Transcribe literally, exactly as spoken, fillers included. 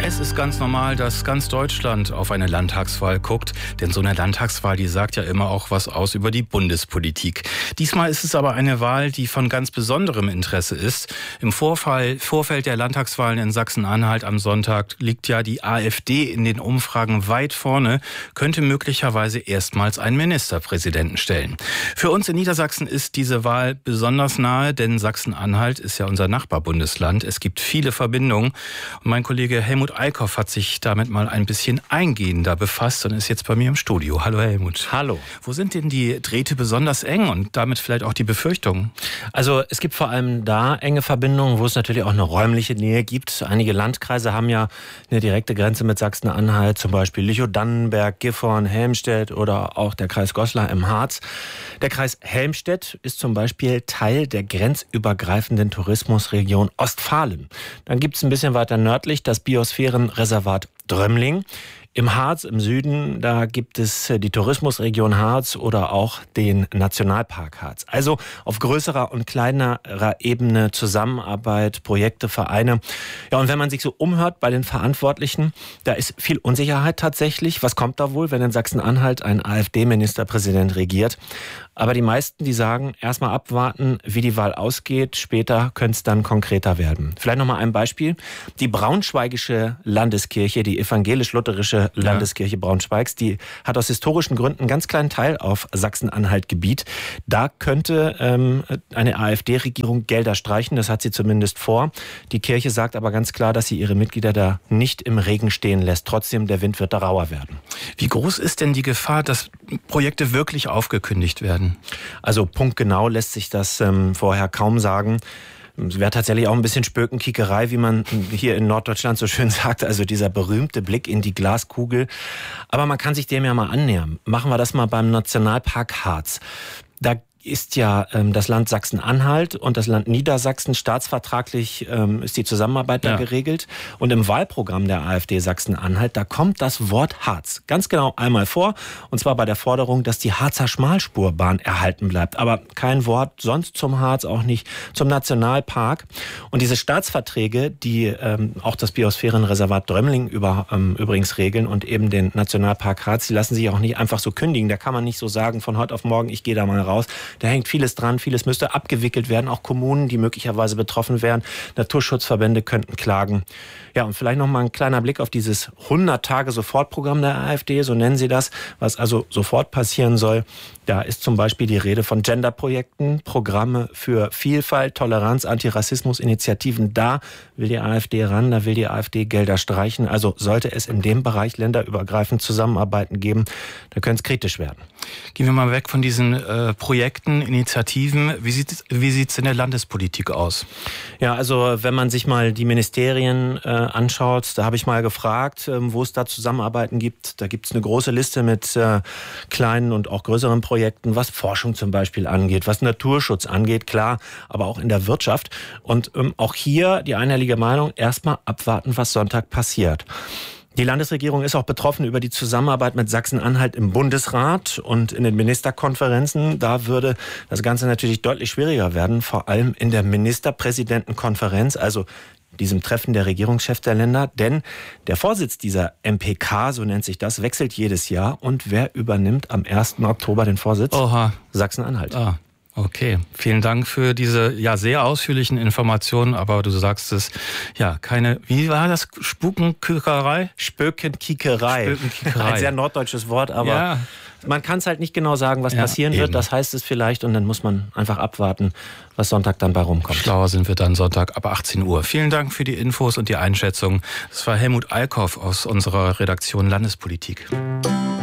Es ist ganz normal, dass ganz Deutschland auf eine Landtagswahl guckt, denn so eine Landtagswahl, die sagt ja immer auch was aus über die Bundespolitik. Diesmal ist es aber eine Wahl, die von ganz besonderem Interesse ist. Im Vorfall, Vorfeld der Landtagswahlen in Sachsen-Anhalt am Sonntag liegt ja die AfD in den Umfragen weit vorne, könnte möglicherweise erstmals einen Ministerpräsidenten stellen. Für uns in Niedersachsen ist diese Wahl besonders nahe, denn Sachsen-Anhalt ist ja unser Nachbarbundesland. Es gibt viele Verbindungen. Und mein Kollege Helmut Eickhoff hat sich damit mal ein bisschen eingehender befasst und ist jetzt bei mir im Studio. Hallo Helmut. Hallo. Wo sind denn die Drähte besonders eng und damit vielleicht auch die Befürchtungen? Also es gibt vor allem da enge Verbindungen, wo es natürlich auch eine räumliche Nähe gibt. Einige Landkreise haben ja eine direkte Grenze mit Sachsen-Anhalt, zum Beispiel Lüchow-Dannenberg, Gifhorn, Helmstedt oder auch der Kreis Goslar im Harz. Der Kreis Helmstedt ist zum Beispiel Teil der grenzübergreifenden Tourismusregion Ostfalen. Dann gibt es ein bisschen weiter nördlich das Biosphärenreservat Drömling. Im Harz, im Süden, da gibt es die Tourismusregion Harz oder auch den Nationalpark Harz. Also auf größerer und kleinerer Ebene Zusammenarbeit, Projekte, Vereine. Ja, und wenn man sich so umhört bei den Verantwortlichen, da ist viel Unsicherheit tatsächlich. Was kommt da wohl, wenn in Sachsen-Anhalt ein AfD-Ministerpräsident regiert? Aber die meisten, die sagen, erstmal abwarten, wie die Wahl ausgeht. Später könnte es dann konkreter werden. Vielleicht nochmal ein Beispiel. Die Braunschweigische Landeskirche, die evangelisch-lutherische Landeskirche Braunschweigs, die hat aus historischen Gründen einen ganz kleinen Teil auf Sachsen-Anhalt-Gebiet. Da könnte ähm, eine AfD-Regierung Gelder streichen, das hat sie zumindest vor. Die Kirche sagt aber ganz klar, dass sie ihre Mitglieder da nicht im Regen stehen lässt. Trotzdem, der Wind wird da rauer werden. Wie groß ist denn die Gefahr, dass Projekte wirklich aufgekündigt werden? Also punktgenau lässt sich das ähm, vorher kaum sagen. Es wäre tatsächlich auch ein bisschen Spökenkickerei, wie man hier in Norddeutschland so schön sagt, also dieser berühmte Blick in die Glaskugel. Aber man kann sich dem ja mal annähern. Machen wir das mal beim Nationalpark Harz. Da ist ja ähm, das Land Sachsen-Anhalt und das Land Niedersachsen staatsvertraglich ähm, ist die Zusammenarbeit da ja geregelt. Und im Wahlprogramm der AfD Sachsen-Anhalt, da kommt das Wort Harz ganz genau einmal vor. Und zwar bei der Forderung, dass die Harzer Schmalspurbahn erhalten bleibt. Aber kein Wort sonst zum Harz, auch nicht zum Nationalpark. Und diese Staatsverträge, die ähm, auch das Biosphärenreservat Drömling über, ähm, übrigens regeln und eben den Nationalpark Harz, die lassen sich auch nicht einfach so kündigen. Da kann man nicht so sagen, von heute auf morgen, ich gehe da mal raus. Da hängt vieles dran, vieles müsste abgewickelt werden, auch Kommunen, die möglicherweise betroffen wären. Naturschutzverbände könnten klagen. Ja, und vielleicht noch mal ein kleiner Blick auf dieses hundert-Tage-Sofortprogramm der AfD, so nennen sie das, was also sofort passieren soll. Da ist zum Beispiel die Rede von Genderprojekten, Programme für Vielfalt, Toleranz, Antirassismus, Initiativen. Da will die AfD ran, da will die AfD Gelder streichen. Also sollte es in dem Bereich länderübergreifend Zusammenarbeiten geben, da könnte es kritisch werden. Gehen wir mal weg von diesen äh, Projekten, Initiativen. Wie sieht es wie sieht's in der Landespolitik aus? Ja, also wenn man sich mal die Ministerien äh, anschaut, da habe ich mal gefragt, äh, wo es da Zusammenarbeiten gibt. Da gibt es eine große Liste mit äh, kleinen und auch größeren Projekten, was Forschung zum Beispiel angeht, was Naturschutz angeht, klar, aber auch in der Wirtschaft. Und ähm, auch hier die einhellige Meinung, erstmal abwarten, was Sonntag passiert. Die Landesregierung ist auch betroffen über die Zusammenarbeit mit Sachsen-Anhalt im Bundesrat und in den Ministerkonferenzen. Da würde das Ganze natürlich deutlich schwieriger werden, vor allem in der Ministerpräsidentenkonferenz, also diesem Treffen der Regierungschefs der Länder. Denn der Vorsitz dieser M P K, so nennt sich das, wechselt jedes Jahr. Und wer übernimmt am ersten Oktober den Vorsitz? Oha. Sachsen-Anhalt. Ah. Okay, vielen Dank für diese ja sehr ausführlichen Informationen, aber du sagst es, ja, keine, wie war das, Spukenkickerei? Spökenkickerei. Spökenkickerei. Ein sehr norddeutsches Wort, aber ja, man kann es halt nicht genau sagen, was ja, passieren eben wird, das heißt es vielleicht und dann muss man einfach abwarten, was Sonntag dann bei rumkommt. Schlauer sind wir dann Sonntag ab achtzehn Uhr. Vielen Dank für die Infos und die Einschätzung. Das war Helmut Eickhoff aus unserer Redaktion Landespolitik.